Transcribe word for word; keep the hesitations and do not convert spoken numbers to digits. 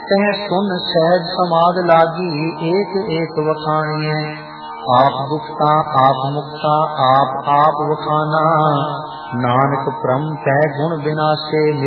तह सुन सहज समाध लागी, एक एक वखाणिए। आप दुखता आप मुक्ता आप आप वखाना, नानक प्रम तह गुण बिनासे,